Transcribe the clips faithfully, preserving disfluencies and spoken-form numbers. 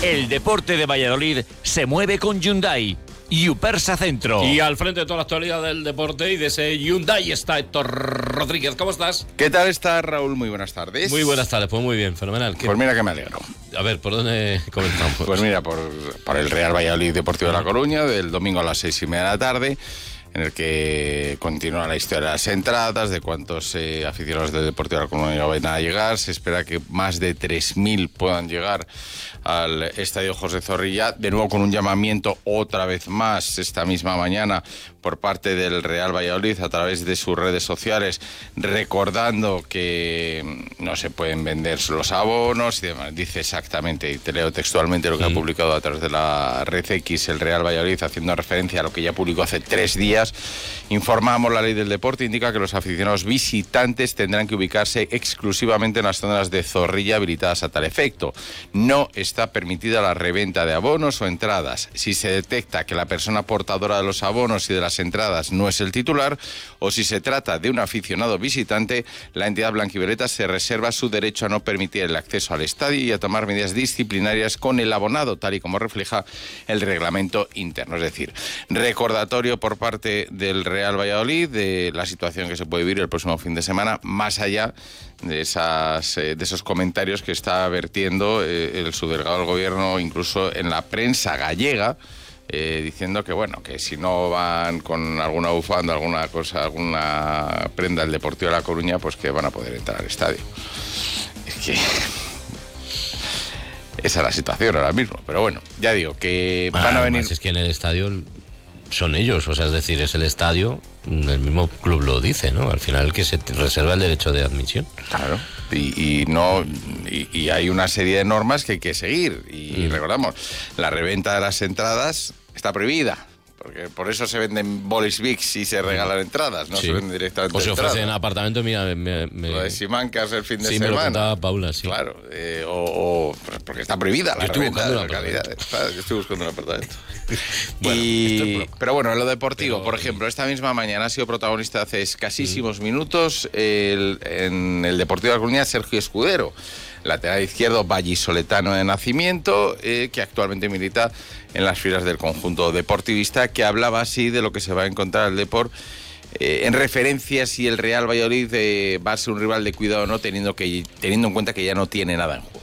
El deporte de Valladolid se mueve con Hyundai. Yupersa Centro. Y al frente de toda la actualidad del deporte y de ese Hyundai está Héctor Rodríguez. ¿Cómo estás? ¿Qué tal estás, Raúl? Muy buenas tardes. Muy buenas tardes, pues muy bien, fenomenal. Pues mira que me alegro. A ver, ¿por dónde comenzamos? Pues mira, por, por el Real Valladolid Deportivo de La Coruña, del domingo a las seis y media de la tarde, en el que continúa la historia de las entradas, de cuántos eh, aficionados del Deportivo de La Coruña van a llegar. Se espera que más de tres mil puedan llegar al Estadio José Zorrilla, de nuevo con un llamamiento otra vez más esta misma mañana por parte del Real Valladolid a través de sus redes sociales, recordando que no se pueden vender los abonos y demás. Dice exactamente, y te leo textualmente lo que sí. ha publicado a través de la Red X el Real Valladolid, haciendo referencia a lo que ya publicó hace tres días. Informamos, la ley del deporte indica que los aficionados visitantes tendrán que ubicarse exclusivamente en las zonas de Zorrilla habilitadas a tal efecto. No está permitida la reventa de abonos o entradas. Si se detecta que la persona portadora de los abonos y de las entradas no es el titular, o si se trata de un aficionado visitante, la entidad blanquivioleta se reserva su derecho a no permitir el acceso al estadio y a tomar medidas disciplinarias con el abonado, tal y como refleja el reglamento interno. Es decir, recordatorio por parte del Real Valladolid de la situación que se puede vivir el próximo fin de semana, más allá de esas eh, de esos comentarios que está vertiendo eh, el subdelegado del gobierno, incluso en la prensa gallega, eh, diciendo que bueno, que si no van con alguna bufanda, alguna cosa, alguna prenda del Deportivo de La Coruña, pues que van a poder entrar al estadio. Es que esa es la situación ahora mismo, pero bueno, ya digo que ah, van a venir. Es que en el estadio son ellos, o sea, es decir, es el estadio, el mismo club lo dice, ¿no? Al final el que se reserva el derecho de admisión. Claro, y, y no y, y hay una serie de normas que hay que seguir, y mm. recordamos, la reventa de las entradas está prohibida, porque por eso se venden bolis Vicks y se regalan entradas, no sí. se venden directamente. O se ofrecen entradas. Apartamentos, mira, me, me... lo de Simancas el fin de sí, semana. Sí, me lo contaba Paula, sí. Claro, eh, o, o porque está prohibida la yo reventa de localidades. Yo estoy buscando un apartamento. Bueno, y, es pero bueno, en lo deportivo, pero, por ejemplo, esta misma mañana ha sido protagonista hace escasísimos mm. minutos el, en el Deportivo de La Coruña Sergio Escudero, lateral izquierdo vallisoletano de nacimiento, eh, que actualmente milita en las filas del conjunto deportivista, que hablaba así de lo que se va a encontrar el Depor, eh, en referencia si el Real Valladolid eh, va a ser un rival de cuidado o no, teniendo, que, teniendo en cuenta que ya no tiene nada en juego.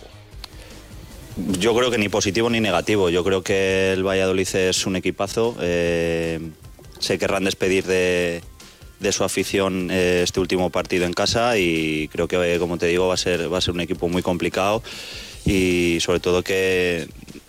Yo creo que ni positivo ni negativo. Yo creo que el Valladolid es un equipazo. Eh, se querrán despedir de, de su afición eh, este último partido en casa, y creo que, como te digo, va a ser, va a ser un equipo muy complicado, y sobre todo que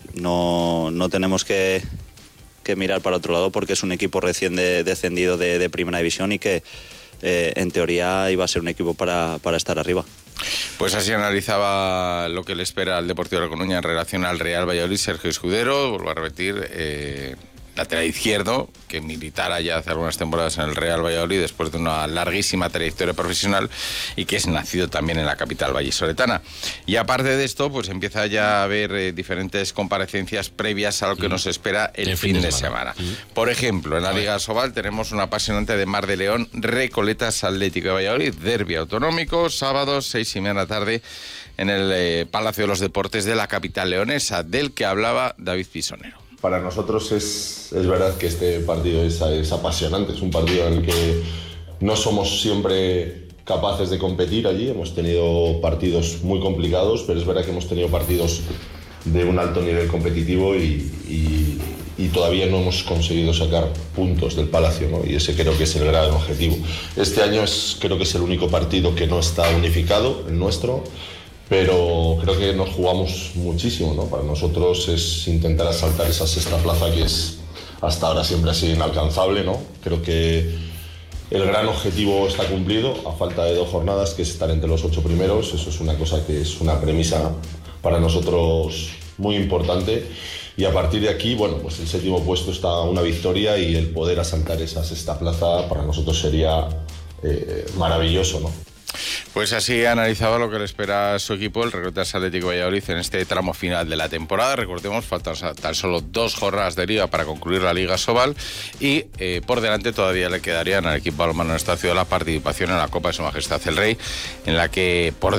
no, no tenemos que, que mirar para otro lado, porque es un equipo recién de, descendido de, de Primera División y que eh, en teoría iba a ser un equipo para, para estar arriba. Pues así analizaba lo que le espera al Deportivo de La Coruña en relación al Real Valladolid Sergio Escudero. Vuelvo a repetir, eh, lateral izquierdo, que militara ya hace algunas temporadas en el Real Valladolid después de una larguísima trayectoria profesional, y que es nacido también en la capital vallisoletana. Y aparte de esto, pues empieza ya a haber eh, diferentes comparecencias previas a lo que mm. nos espera el, el fin, fin de semana. semana. Mm. Por ejemplo, en la Liga Sobal tenemos una apasionante de Mar de León, Recoletas Atlético de Valladolid, derbi autonómico, sábado, seis y media de la tarde, en el eh, Palacio de los Deportes de la capital leonesa, del que hablaba David Pisonero. Para nosotros es, es verdad que este partido es, es apasionante, es un partido en el que no somos siempre capaces de competir allí. Hemos tenido partidos muy complicados, pero es verdad que hemos tenido partidos de un alto nivel competitivo y, y, y todavía no hemos conseguido sacar puntos del Palacio, ¿no? Y ese creo que es el gran objetivo. Este año es, creo que es el único partido que no está unificado, el nuestro, pero creo que nos jugamos muchísimo, ¿no? Para nosotros es intentar asaltar esa sexta plaza que es hasta ahora siempre ha sido inalcanzable, ¿no? Creo que el gran objetivo está cumplido a falta de dos jornadas, que es estar entre los ocho primeros. Eso es una cosa que es una premisa para nosotros muy importante, y a partir de aquí, bueno, pues el séptimo puesto está una victoria, y el poder asaltar esa sexta plaza para nosotros sería eh, maravilloso, ¿no? Pues así analizaba lo que le espera a su equipo, el Recoletas Atlético Valladolid, en este tramo final de la temporada. Recordemos, faltan tan solo dos jornadas de liga para concluir la Liga Sobal, y eh, por delante todavía le quedarían al equipo balonmano de esta ciudad la participación en la Copa de Su Majestad el Rey, en la que por